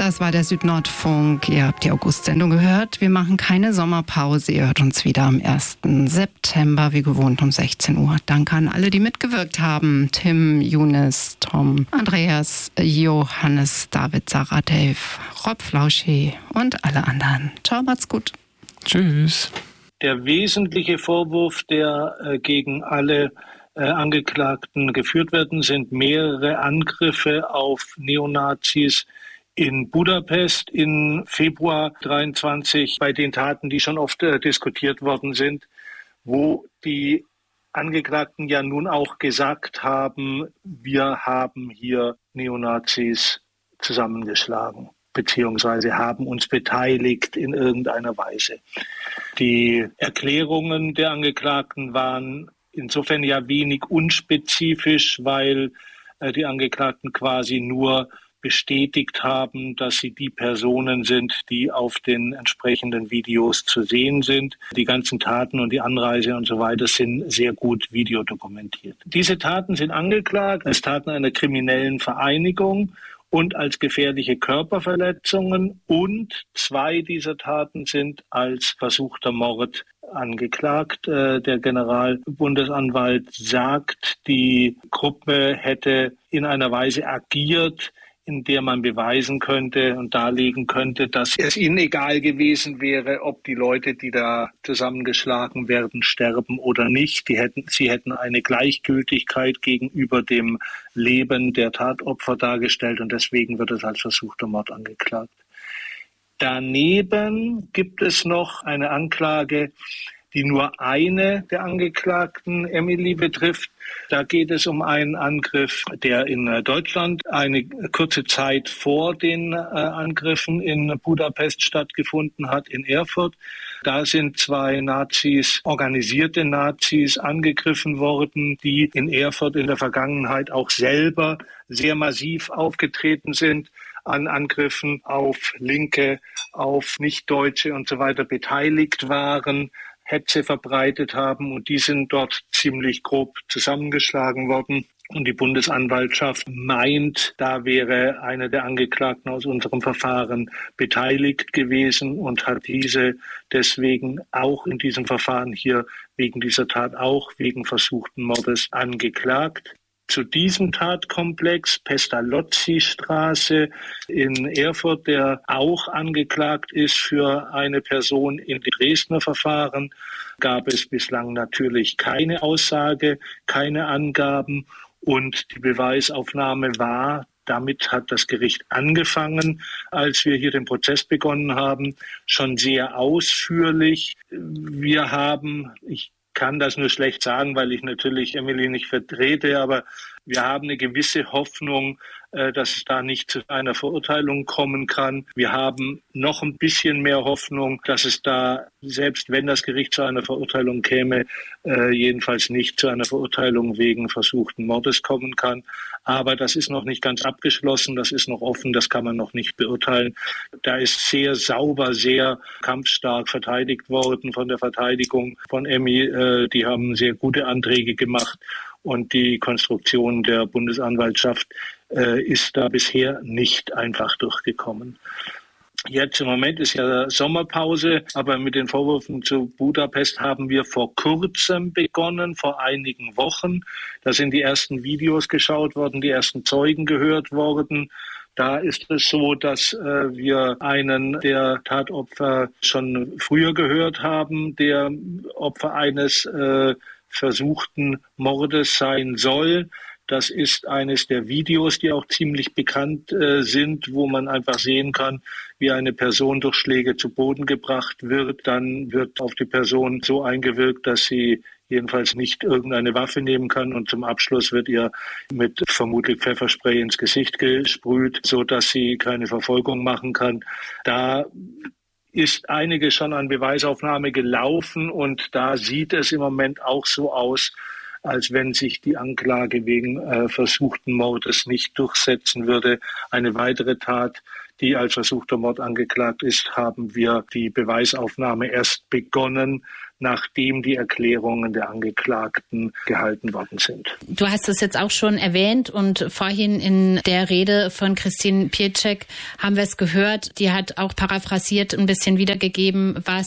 Das war der Südnordfunk. Ihr habt die August-Sendung gehört. Wir machen keine Sommerpause. Ihr hört uns wieder am 1. September, wie gewohnt um 16 Uhr. Danke an alle, die mitgewirkt haben. Tim, Younes, Tom, Andreas, Johannes, David, Sarah, Dave, Rob Flauschi und alle anderen. Ciao, macht's gut. Tschüss. Der wesentliche Vorwurf, der gegen alle Angeklagten geführt werden, sind mehrere Angriffe auf Neonazis in Budapest im Februar 23, bei den Taten, die schon oft diskutiert worden sind, wo die Angeklagten ja nun auch gesagt haben, wir haben hier Neonazis zusammengeschlagen, beziehungsweise haben uns beteiligt in irgendeiner Weise. Die Erklärungen der Angeklagten waren insofern ja wenig unspezifisch, weil die Angeklagten quasi nur bestätigt haben, dass sie die Personen sind, die auf den entsprechenden Videos zu sehen sind. Die ganzen Taten und die Anreise und so weiter sind sehr gut videodokumentiert. Diese Taten sind angeklagt als Taten einer kriminellen Vereinigung und als gefährliche Körperverletzungen, und 2 dieser Taten sind als versuchter Mord angeklagt. Der Generalbundesanwalt sagt, die Gruppe hätte in einer Weise agiert, in der man beweisen könnte und darlegen könnte, dass es ihnen egal gewesen wäre, ob die Leute, die da zusammengeschlagen werden, sterben oder nicht. Sie hätten eine Gleichgültigkeit gegenüber dem Leben der Tatopfer dargestellt, und deswegen wird es als versuchter Mord angeklagt. Daneben gibt es noch eine Anklage, die nur eine der Angeklagten, Emily, betrifft. Da geht es um einen Angriff, der in Deutschland eine kurze Zeit vor den Angriffen in Budapest stattgefunden hat, in Erfurt. Da sind 2 Nazis, organisierte Nazis, angegriffen worden, die in Erfurt in der Vergangenheit auch selber sehr massiv aufgetreten sind, an Angriffen auf Linke, auf Nichtdeutsche und so weiter beteiligt waren, Hetze verbreitet haben, und die sind dort ziemlich grob zusammengeschlagen worden. Und die Bundesanwaltschaft meint, da wäre einer der Angeklagten aus unserem Verfahren beteiligt gewesen und hat diese deswegen auch in diesem Verfahren hier wegen dieser Tat auch wegen versuchten Mordes angeklagt. Zu diesem Tatkomplex, Pestalozzi-Straße in Erfurt, der auch angeklagt ist für eine Person im Dresdner Verfahren, gab es bislang natürlich keine Aussage, keine Angaben, und die Beweisaufnahme war, damit hat das Gericht angefangen, als wir hier den Prozess begonnen haben, schon sehr ausführlich. Wir haben, ich kann das nur schlecht sagen, weil ich natürlich Emily nicht vertrete, aber wir haben eine gewisse Hoffnung, dass es da nicht zu einer Verurteilung kommen kann. Wir haben noch ein bisschen mehr Hoffnung, dass es da, selbst wenn das Gericht zu einer Verurteilung käme, jedenfalls nicht zu einer Verurteilung wegen versuchten Mordes kommen kann. Aber das ist noch nicht ganz abgeschlossen, das ist noch offen, das kann man noch nicht beurteilen. Da ist sehr sauber, sehr kampfstark verteidigt worden von der Verteidigung von Emmy. Die haben sehr gute Anträge gemacht, und die Konstruktion der Bundesanwaltschaft ist da bisher nicht einfach durchgekommen. Jetzt im Moment ist ja Sommerpause, aber mit den Vorwürfen zu Budapest haben wir vor kurzem begonnen, vor einigen Wochen. Da sind die ersten Videos geschaut worden, die ersten Zeugen gehört worden. Da ist es so, dass wir einen der Tatopfer schon früher gehört haben, der Opfer eines versuchten Mordes sein soll. Das ist eines der Videos, die auch ziemlich bekannt sind, wo man einfach sehen kann, wie eine Person durch Schläge zu Boden gebracht wird. Dann wird auf die Person so eingewirkt, dass sie jedenfalls nicht irgendeine Waffe nehmen kann, und zum Abschluss wird ihr mit vermutlich Pfefferspray ins Gesicht gesprüht, so dass sie keine Verfolgung machen kann. Da ist einiges schon an Beweisaufnahme gelaufen, und da sieht es im Moment auch so aus, als wenn sich die Anklage wegen versuchten Mordes nicht durchsetzen würde. Eine weitere Tat, die als versuchter Mord angeklagt ist, haben wir die Beweisaufnahme erst begonnen, nachdem die Erklärungen der Angeklagten gehalten worden sind. Du hast es jetzt auch schon erwähnt und vorhin in der Rede von Christine Pieszczek haben wir es gehört. Die hat auch paraphrasiert ein bisschen wiedergegeben, was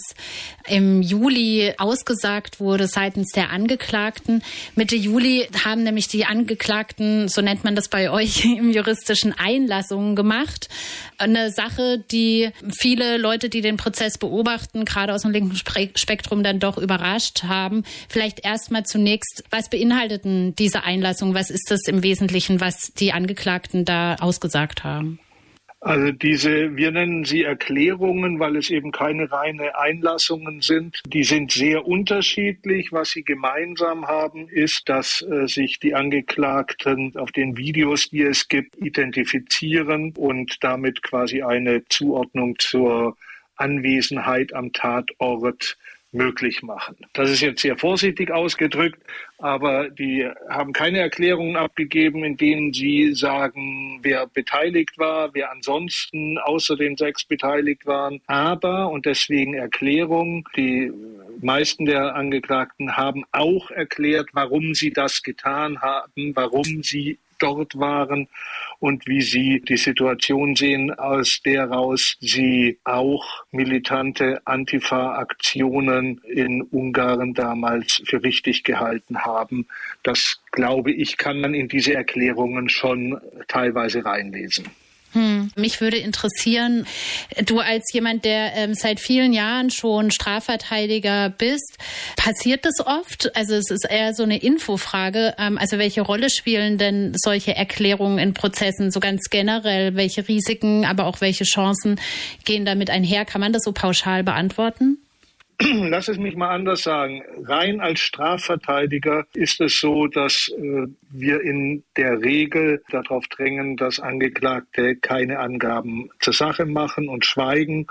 im Juli ausgesagt wurde seitens der Angeklagten. Mitte Juli haben nämlich die Angeklagten, so nennt man das bei euch im Juristischen, Einlassungen gemacht. Eine Sache, die viele Leute, die den Prozess beobachten, gerade aus dem linken Spektrum, dann doch überrascht haben. Vielleicht erstmal zunächst, was beinhalteten diese Einlassungen? Was ist das im Wesentlichen, was die Angeklagten da ausgesagt haben? Also wir nennen sie Erklärungen, weil es eben keine reine Einlassungen sind. Die sind sehr unterschiedlich. Was sie gemeinsam haben, ist, dass sich die Angeklagten auf den Videos, die es gibt, identifizieren und damit quasi eine Zuordnung zur Anwesenheit am Tatort möglich machen. Das ist jetzt sehr vorsichtig ausgedrückt, aber die haben keine Erklärungen abgegeben, in denen sie sagen, wer beteiligt war, wer ansonsten außer den 6 beteiligt waren. Aber, und deswegen Erklärung, die meisten der Angeklagten haben auch erklärt, warum sie das getan haben, warum sie dort waren und wie sie die Situation sehen, aus der raus sie auch militante Antifa-Aktionen in Ungarn damals für richtig gehalten haben. Das, glaube ich, kann man in diese Erklärungen schon teilweise reinlesen. Mich würde interessieren, du als jemand, der seit vielen Jahren schon Strafverteidiger bist, passiert das oft? Also es ist eher so eine Infofrage. Also welche Rolle spielen denn solche Erklärungen in Prozessen so ganz generell? Welche Risiken, aber auch welche Chancen gehen damit einher? Kann man das so pauschal beantworten? Lass es mich mal anders sagen. Rein als Strafverteidiger ist es so, dass wir in der Regel darauf drängen, dass Angeklagte keine Angaben zur Sache machen und schweigen,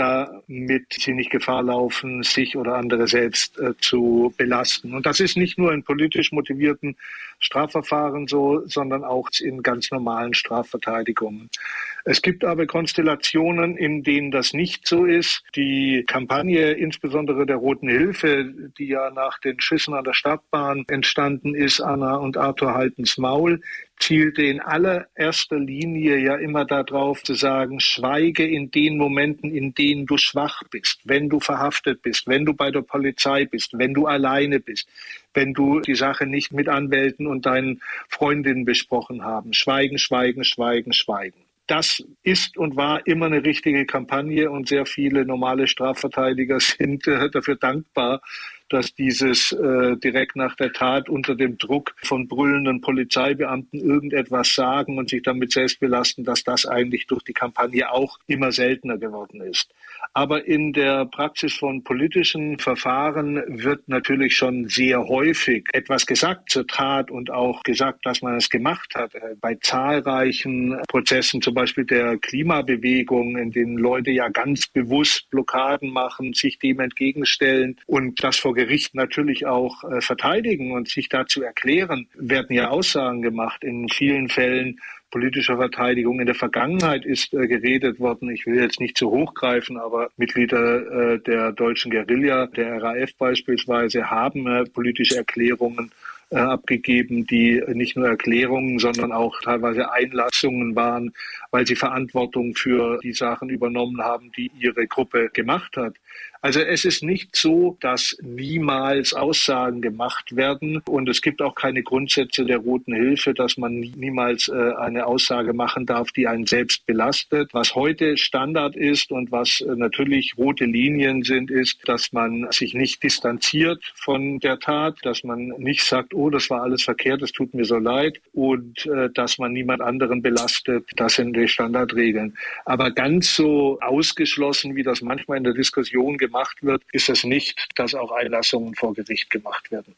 damit sie nicht Gefahr laufen, sich oder andere selbst zu belasten. Und das ist nicht nur in politisch motivierten Strafverfahren so, sondern auch in ganz normalen Strafverteidigungen. Es gibt aber Konstellationen, in denen das nicht so ist. Die Kampagne, insbesondere der Roten Hilfe, die ja nach den Schüssen an der Stadtbahn entstanden ist, Anna und Arthur halten's Maul, zielte in allererster Linie ja immer darauf zu sagen, schweige in den Momenten, in denen du schwach bist, wenn du verhaftet bist, wenn du bei der Polizei bist, wenn du alleine bist, wenn du die Sache nicht mit Anwälten und deinen Freundinnen besprochen haben. Schweigen, schweigen, schweigen, schweigen. Das ist und war immer eine richtige Kampagne und sehr viele normale Strafverteidiger sind dafür dankbar, dass dieses direkt nach der Tat unter dem Druck von brüllenden Polizeibeamten irgendetwas sagen und sich damit selbst belasten, dass das eigentlich durch die Kampagne auch immer seltener geworden ist. Aber in der Praxis von politischen Verfahren wird natürlich schon sehr häufig etwas gesagt zur Tat und auch gesagt, dass man es gemacht hat. Bei zahlreichen Prozessen, zum Beispiel der Klimabewegung, in denen Leute ja ganz bewusst Blockaden machen, sich dem entgegenstellen und das vor Gericht natürlich auch verteidigen und sich dazu erklären, werden ja Aussagen gemacht. In vielen Fällen politischer Verteidigung. In der Vergangenheit ist geredet worden, ich will jetzt nicht zu hoch greifen, aber Mitglieder der deutschen Guerilla, der RAF beispielsweise, haben politische Erklärungen abgegeben, die nicht nur Erklärungen, sondern auch teilweise Einlassungen waren, weil sie Verantwortung für die Sachen übernommen haben, die ihre Gruppe gemacht hat. Also es ist nicht so, dass niemals Aussagen gemacht werden und es gibt auch keine Grundsätze der Roten Hilfe, dass man niemals eine Aussage machen darf, die einen selbst belastet. Was heute Standard ist und was natürlich rote Linien sind, ist, dass man sich nicht distanziert von der Tat, dass man nicht sagt, oh, das war alles verkehrt, es tut mir so leid und dass man niemand anderen belastet. Das sind die Standardregeln. Aber ganz so ausgeschlossen, wie das manchmal in der Diskussion gemacht wird, ist es nicht, dass auch Einlassungen vor Gericht gemacht werden.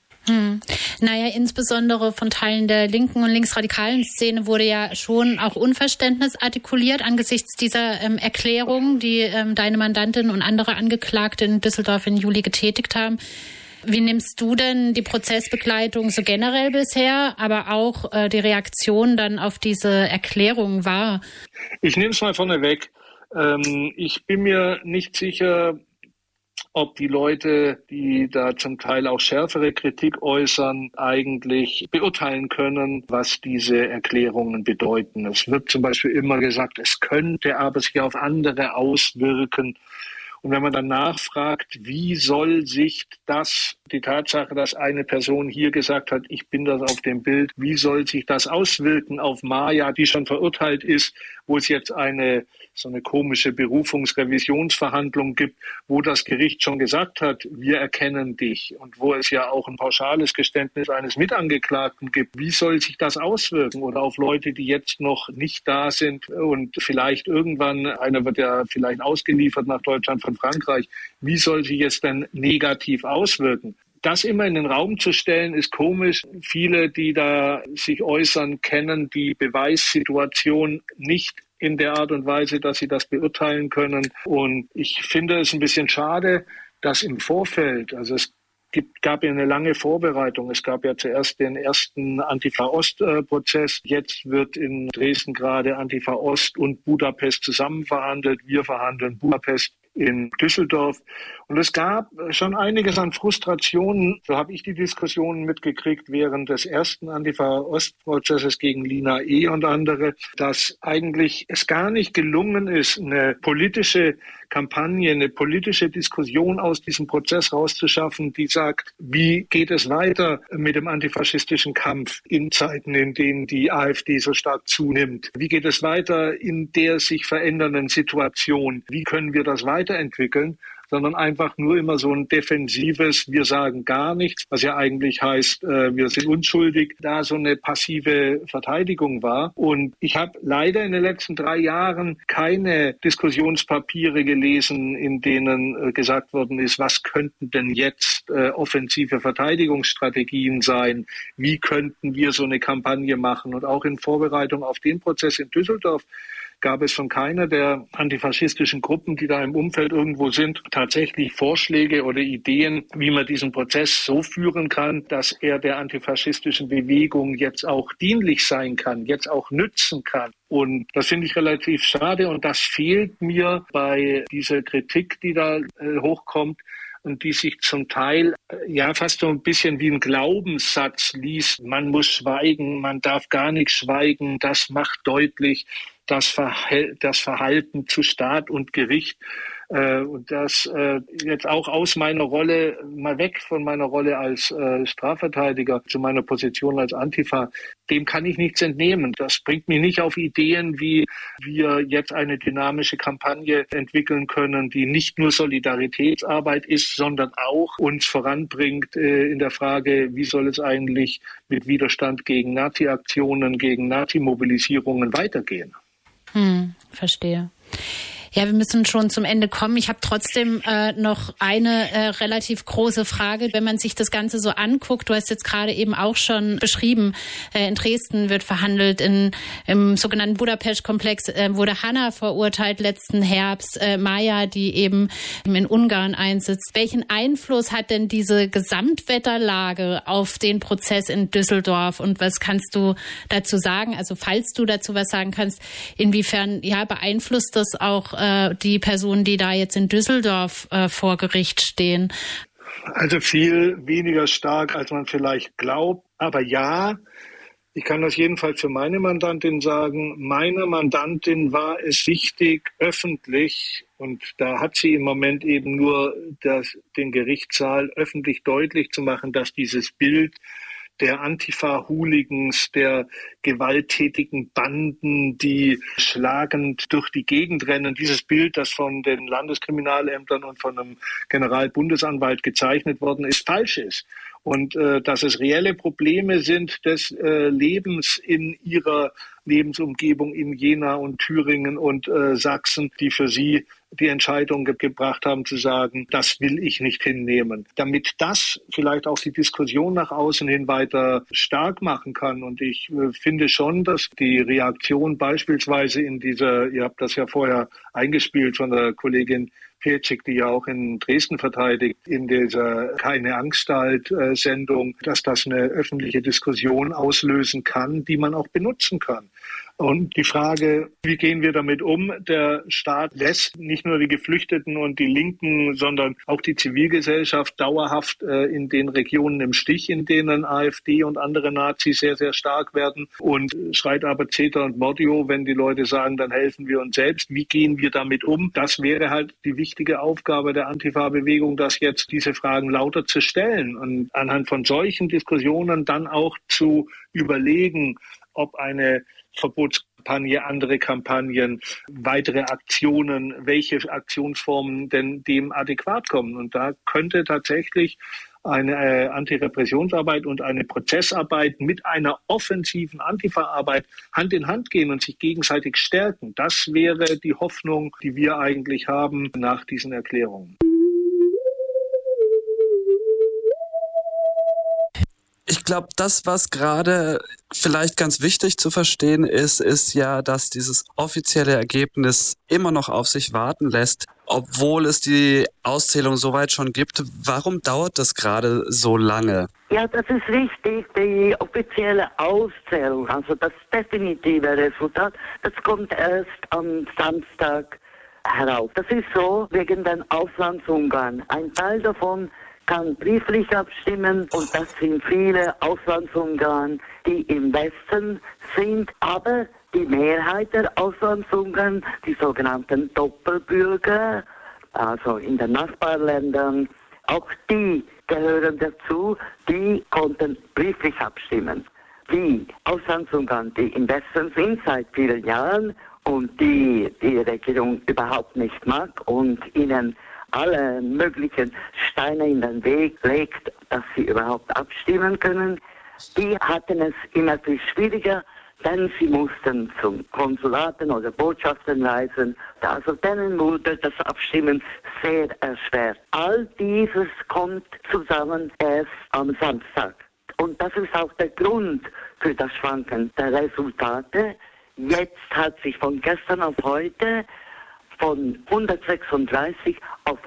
Naja, insbesondere von Teilen der linken und linksradikalen Szene wurde ja schon auch Unverständnis artikuliert angesichts dieser Erklärung, die deine Mandantin und andere Angeklagte in Düsseldorf im Juli getätigt haben. Wie nimmst du denn die Prozessbegleitung so generell bisher, aber auch die Reaktion dann auf diese Erklärung wahr? Ich nehme es mal vorneweg. Ich bin mir nicht sicher, ob die Leute, die da zum Teil auch schärfere Kritik äußern, eigentlich beurteilen können, was diese Erklärungen bedeuten. Es wird zum Beispiel immer gesagt, es könnte aber sich auf andere auswirken. Und wenn man dann nachfragt, wie soll sich die Tatsache, dass eine Person hier gesagt hat, ich bin das auf dem Bild, wie soll sich das auswirken auf Maya, die schon verurteilt ist, wo es jetzt so eine komische Berufungsrevisionsverhandlung gibt, wo das Gericht schon gesagt hat, wir erkennen dich, und wo es ja auch ein pauschales Geständnis eines Mitangeklagten gibt. Wie soll sich das auswirken? Oder auf Leute, die jetzt noch nicht da sind und vielleicht irgendwann, einer wird ja vielleicht ausgeliefert nach Deutschland von Frankreich, wie soll sich jetzt dann negativ auswirken? Das immer in den Raum zu stellen, ist komisch. Viele, die da sich äußern, kennen die Beweissituation nicht in der Art und Weise, dass sie das beurteilen können. Und ich finde es ein bisschen schade, dass im Vorfeld, also es gab ja eine lange Vorbereitung. Es gab ja zuerst den ersten Antifa-Ost-Prozess. Jetzt wird in Dresden gerade Antifa-Ost und Budapest zusammen verhandelt. Wir verhandeln Budapest in Düsseldorf. Und es gab schon einiges an Frustrationen. So habe ich die Diskussionen mitgekriegt während des ersten Antifa-Ost-Prozesses gegen Lina E. und andere, dass eigentlich es gar nicht gelungen ist, eine politische Kampagne, eine politische Diskussion aus diesem Prozess rauszuschaffen, die sagt, wie geht es weiter mit dem antifaschistischen Kampf in Zeiten, in denen die AfD so stark zunimmt? Wie geht es weiter in der sich verändernden Situation? Wie können wir das weiterentwickeln? Sondern einfach nur immer so ein defensives, wir sagen gar nichts, was ja eigentlich heißt, wir sind unschuldig, da so eine passive Verteidigung war. Und ich habe leider in den letzten 3 Jahren keine Diskussionspapiere gelesen, in denen gesagt worden ist, was könnten denn jetzt offensive Verteidigungsstrategien sein? Wie könnten wir so eine Kampagne machen? Und auch in Vorbereitung auf den Prozess in Düsseldorf gab es von keiner der antifaschistischen Gruppen, die da im Umfeld irgendwo sind, tatsächlich Vorschläge oder Ideen, wie man diesen Prozess so führen kann, dass er der antifaschistischen Bewegung jetzt auch dienlich sein kann, jetzt auch nützen kann. Und das finde ich relativ schade, und das fehlt mir bei dieser Kritik, die da hochkommt und die sich zum Teil fast so ein bisschen wie ein Glaubenssatz liest. Man muss schweigen, man darf gar nicht schweigen, das macht deutlich das Verhalten zu Staat und Gericht. Und das jetzt auch aus meiner Rolle, mal weg von meiner Rolle als Strafverteidiger zu meiner Position als Antifa, dem kann ich nichts entnehmen. Das bringt mich nicht auf Ideen, wie wir jetzt eine dynamische Kampagne entwickeln können, die nicht nur Solidaritätsarbeit ist, sondern auch uns voranbringt in der Frage, wie soll es eigentlich mit Widerstand gegen Nazi-Aktionen, gegen Nazi-Mobilisierungen weitergehen. Verstehe. Ja, wir müssen schon zum Ende kommen. Ich habe trotzdem noch eine relativ große Frage, wenn man sich das Ganze so anguckt. Du hast jetzt gerade eben auch schon beschrieben, in Dresden wird verhandelt, im sogenannten Budapest-Komplex wurde Hanna verurteilt letzten Herbst, Maya, die eben in Ungarn einsitzt. Welchen Einfluss hat denn diese Gesamtwetterlage auf den Prozess in Düsseldorf, und was kannst du dazu sagen? Also falls du dazu was sagen kannst, inwiefern beeinflusst das auch die Personen, die da jetzt in Düsseldorf vor Gericht stehen? Also viel weniger stark, als man vielleicht glaubt. Aber ja, ich kann das jedenfalls für meine Mandantin sagen. Meiner Mandantin war es wichtig, öffentlich, und da hat sie im Moment eben nur den Gerichtssaal öffentlich deutlich zu machen, dass dieses Bild der Antifa-Hooligans, der gewalttätigen Banden, die schlagend durch die Gegend rennen. Dieses Bild, das von den Landeskriminalämtern und von einem Generalbundesanwalt gezeichnet worden ist, falsch ist. Und dass es reelle Probleme sind des Lebens in ihrer Lebensumgebung in Jena und Thüringen und Sachsen, die für sie die Entscheidung gebracht haben zu sagen, das will ich nicht hinnehmen. Damit das vielleicht auch die Diskussion nach außen hin weiter stark machen kann. Und ich finde schon, dass die Reaktion beispielsweise in dieser, ihr habt das ja vorher eingespielt von der Kollegin Piecek, die ja auch in Dresden verteidigt, in dieser Keine-Angstalt-Sendung, dass das eine öffentliche Diskussion auslösen kann, die man auch benutzen kann. Und die Frage, wie gehen wir damit um? Der Staat lässt nicht nur die Geflüchteten und die Linken, sondern auch die Zivilgesellschaft dauerhaft in den Regionen im Stich, in denen AfD und andere Nazis sehr, sehr stark werden, und schreit aber Zeter und Mordio, wenn die Leute sagen, dann helfen wir uns selbst. Wie gehen wir damit um? Das wäre halt die wichtige Aufgabe der Antifa-Bewegung, das jetzt diese Fragen lauter zu stellen und anhand von solchen Diskussionen dann auch zu überlegen, ob eine Verbotskampagne, andere Kampagnen, weitere Aktionen, welche Aktionsformen denn dem adäquat kommen. Und da könnte tatsächlich eine Antirepressionsarbeit und eine Prozessarbeit mit einer offensiven Antifa-Arbeit Hand in Hand gehen und sich gegenseitig stärken. Das wäre die Hoffnung, die wir eigentlich haben nach diesen Erklärungen. Ich glaube, das, was gerade vielleicht ganz wichtig zu verstehen ist ja, dass dieses offizielle Ergebnis immer noch auf sich warten lässt, obwohl es die Auszählung soweit schon gibt. Warum dauert das gerade so lange? Ja, das ist richtig. Die offizielle Auszählung, also das definitive Resultat, das kommt erst am Samstag heraus. Das ist so wegen den Auslandsungarn. Ein Teil davon kann brieflich abstimmen, und das sind viele Auslandsungarn, die im Westen sind, aber die Mehrheit der Auslandsungarn, die sogenannten Doppelbürger, also in den Nachbarländern, auch die gehören dazu, die konnten brieflich abstimmen. Die Auslandsungarn, die im Westen sind seit vielen Jahren und die Regierung überhaupt nicht mag und ihnen alle möglichen Steine in den Weg legt, dass sie überhaupt abstimmen können, die hatten es immer viel schwieriger, denn sie mussten zum Konsulaten oder Botschaften reisen. Also denen wurde das Abstimmen sehr erschwert. All dieses kommt zusammen erst am Samstag. Und das ist auch der Grund für das Schwanken der Resultate. Jetzt hat sich von gestern auf heute von 136 auf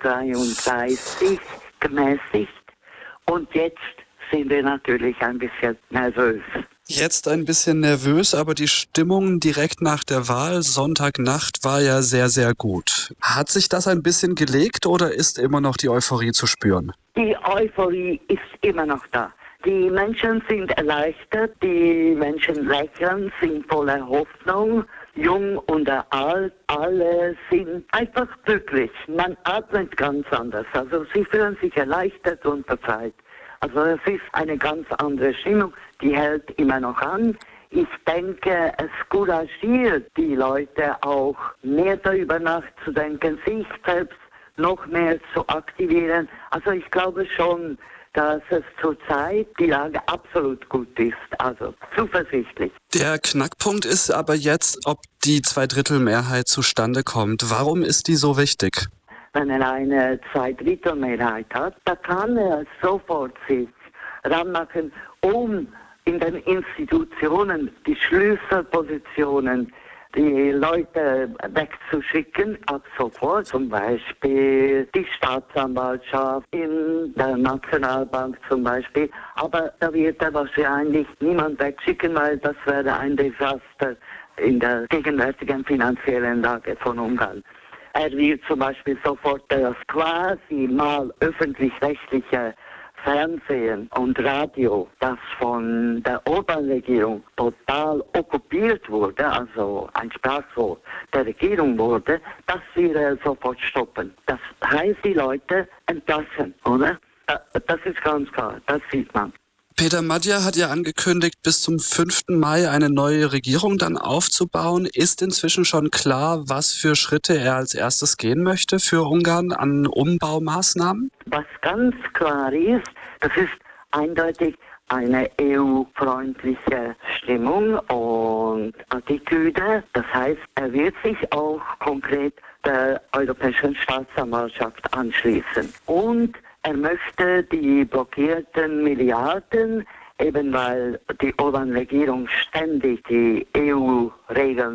133 gemäßigt. Und jetzt sind wir natürlich ein bisschen nervös. Jetzt ein bisschen nervös, aber die Stimmung direkt nach der Wahl, Sonntagnacht, war ja sehr, sehr gut. Hat sich das ein bisschen gelegt oder ist immer noch die Euphorie zu spüren? Die Euphorie ist immer noch da. Die Menschen sind erleichtert, die Menschen lächeln, sind voller Hoffnung. Jung und alt, alle sind einfach glücklich. Man atmet ganz anders. Also sie fühlen sich erleichtert und befreit. Also es ist eine ganz andere Stimmung, die hält immer noch an. Ich denke, es couragiert die Leute auch, mehr darüber nachzudenken, sich selbst noch mehr zu aktivieren. Also ich glaube schon, dass es zurzeit die Lage absolut gut ist, also zuversichtlich. Der Knackpunkt ist aber jetzt, ob die Zweidrittelmehrheit zustande kommt. Warum ist die so wichtig? Wenn er eine Zweidrittelmehrheit hat, da kann er sofort sich ranmachen, um in den Institutionen die Schlüsselpositionen, die Leute wegzuschicken, ab sofort, zum Beispiel die Staatsanwaltschaft, in der Nationalbank zum Beispiel. Aber da wird er wahrscheinlich niemand wegschicken, weil das wäre ein Desaster in der gegenwärtigen finanziellen Lage von Ungarn. Er wird zum Beispiel sofort das quasi mal öffentlich-rechtliche Fernsehen und Radio, das von der Orban-Regierung total okkupiert wurde, also ein Sprachrohr der Regierung wurde, das will er sofort stoppen. Das heißt, die Leute entlassen, oder? Das ist ganz klar, das sieht man. Peter Magyar hat ja angekündigt, bis zum 5. Mai eine neue Regierung dann aufzubauen. Ist inzwischen schon klar, was für Schritte er als erstes gehen möchte für Ungarn an Umbaumaßnahmen? Was ganz klar ist, das ist eindeutig eine EU-freundliche Stimmung und Attitüde. Das heißt, er wird sich auch konkret der Europäischen Staatsanwaltschaft anschließen. Und er möchte die blockierten Milliarden, eben weil die Orban-Regierung ständig die EU-Regeln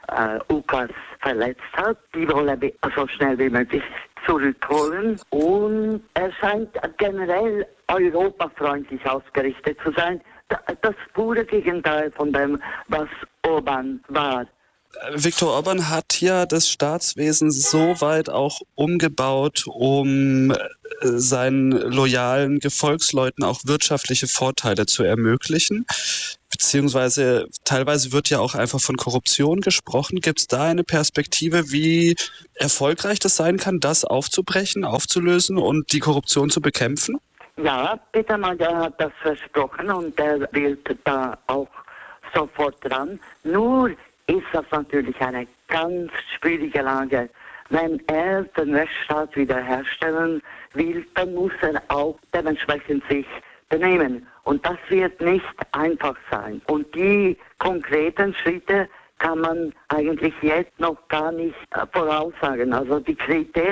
UKAS verletzt hat. Die wollen so schnell wie möglich zurückholen. Und er scheint generell europafreundlich ausgerichtet zu sein. Das pure Gegenteil von dem, was Orbán war. Viktor Orbán hat ja das Staatswesen so weit auch umgebaut, um seinen loyalen Gefolgsleuten auch wirtschaftliche Vorteile zu ermöglichen. Beziehungsweise teilweise wird ja auch einfach von Korruption gesprochen. Gibt es da eine Perspektive, wie erfolgreich das sein kann, das aufzubrechen, aufzulösen und die Korruption zu bekämpfen? Ja, Peter Magyar hat das versprochen und er will da auch sofort dran. Nur ist das natürlich eine ganz schwierige Lage. Wenn er den Rechtsstaat wiederherstellen will, dann muss er auch dementsprechend sich benehmen. Und das wird nicht einfach sein. Und die konkreten Schritte kann man eigentlich jetzt noch gar nicht voraussagen. Also die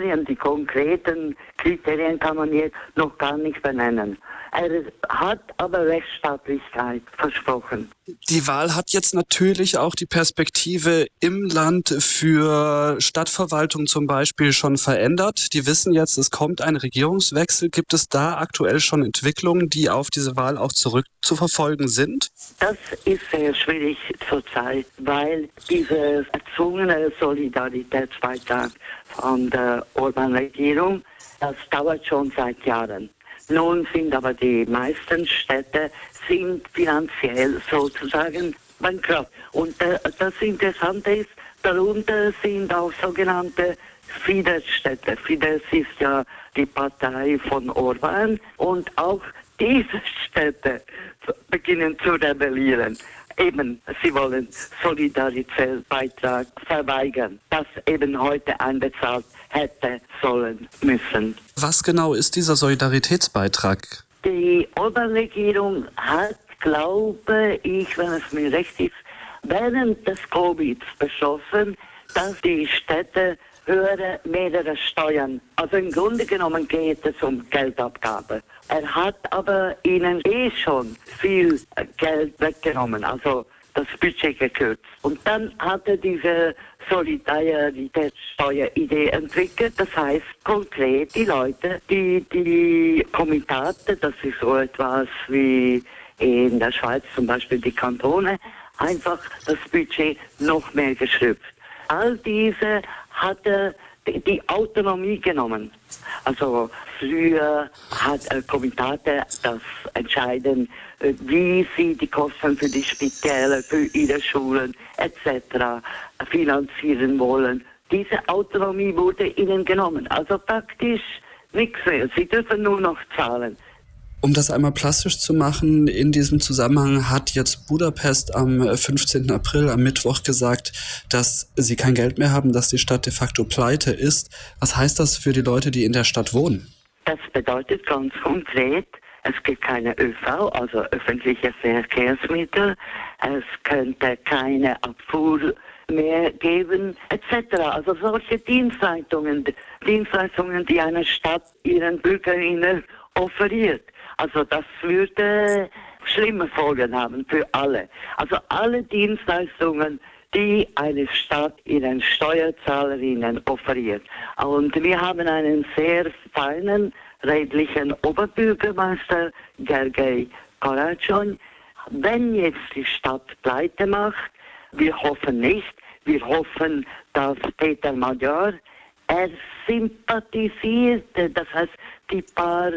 konkreten Kriterien kann man jetzt noch gar nicht benennen. Er hat aber Rechtsstaatlichkeit versprochen. Die Wahl hat jetzt natürlich auch die Perspektive im Land für Stadtverwaltung zum Beispiel schon verändert. Die wissen jetzt, es kommt ein Regierungswechsel. Gibt es da aktuell schon Entwicklungen, die auf diese Wahl auch zurückzuverfolgen sind? Das ist sehr schwierig zurzeit, weil dieser erzwungene Solidaritätsbeitrag von der Orbán-Regierung, das dauert schon seit Jahren. Nun sind aber die meisten Städte finanziell sozusagen bankrott. Und das Interessante ist, darunter sind auch sogenannte Fidesz-Städte. Fidesz ist ja die Partei von Orbán und auch diese Städte beginnen zu rebellieren. Eben, sie wollen Solidaritätsbeitrag verweigern, das eben heute einbezahlt hätte sollen müssen. Was genau ist dieser Solidaritätsbeitrag? Die Orbán-Regierung hat, glaube ich, wenn es mir recht ist, während des Covid beschlossen, dass die Städte mehrere Steuern. Also im Grunde genommen geht es um Geldabgabe. Er hat aber ihnen schon viel Geld weggenommen, also das Budget gekürzt. Und dann hat er diese Solidaritätssteueridee entwickelt. Das heißt konkret, die Leute, die Komitate, das ist so etwas wie in der Schweiz zum Beispiel die Kantone, einfach das Budget noch mehr geschrüpft. All diese hat er die Autonomie genommen. Also früher hat Komitate das entscheiden, wie sie die Kosten für die Spitäler, für ihre Schulen etc. finanzieren wollen. Diese Autonomie wurde ihnen genommen. Also praktisch nichts mehr. Sie dürfen nur noch zahlen. Um das einmal plastisch zu machen, in diesem Zusammenhang hat jetzt Budapest am 15. April, am Mittwoch, gesagt, dass sie kein Geld mehr haben, dass die Stadt de facto pleite ist. Was heißt das für die Leute, die in der Stadt wohnen? Das bedeutet ganz konkret, es gibt keine ÖV, also öffentliche Verkehrsmittel, es könnte keine Abfuhr mehr geben, etc. Also solche Dienstleistungen, die eine Stadt ihren BürgerInnen offeriert. Also das würde schlimme Folgen haben für alle. Also alle Dienstleistungen, die eine Stadt ihren Steuerzahlerinnen offeriert. Und wir haben einen sehr feinen, redlichen Oberbürgermeister, Gergely Karácsony. Wenn jetzt die Stadt pleite macht, wir hoffen nicht, wir hoffen, dass Peter Magyar, er sympathisierte, das heißt, die paar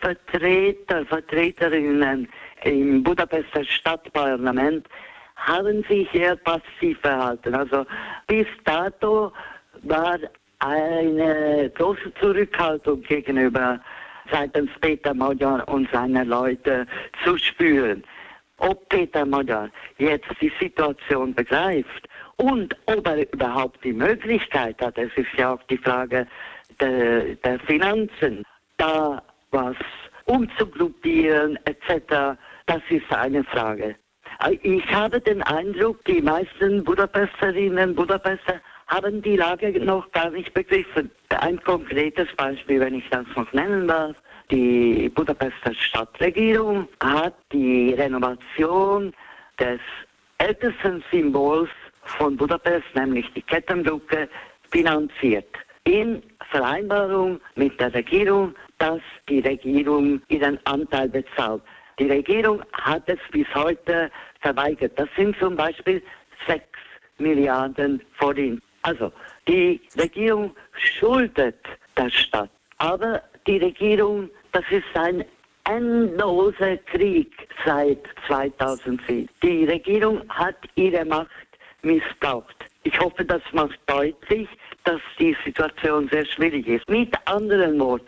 Vertreterinnen im Budapester Stadtparlament haben sich eher passiv verhalten. Also bis dato war eine große Zurückhaltung gegenüber seitens Peter Magyar und seiner Leute zu spüren. Ob Peter Magyar jetzt die Situation begreift und ob er überhaupt die Möglichkeit hat, es ist ja auch die Frage der Finanzen, da was umzugruppieren etc., das ist eine Frage. Ich habe den Eindruck, die meisten Budapesterinnen und Budapester haben die Lage noch gar nicht begriffen. Ein konkretes Beispiel, wenn ich das noch nennen darf. Die Budapester Stadtregierung hat die Renovation des ältesten Symbols von Budapest, nämlich die Kettenbrücke, finanziert. In Vereinbarung mit der Regierung, dass die Regierung ihren Anteil bezahlt. Die Regierung hat es bis heute verweigert. Das sind zum Beispiel 6 Milliarden Forint. Also, die Regierung schuldet der Stadt. Aber die Regierung, das ist ein endloser Krieg seit 2004. Die Regierung hat ihre Macht missbraucht. Ich hoffe, das macht deutlich, dass die Situation sehr schwierig ist. Mit anderen Worten,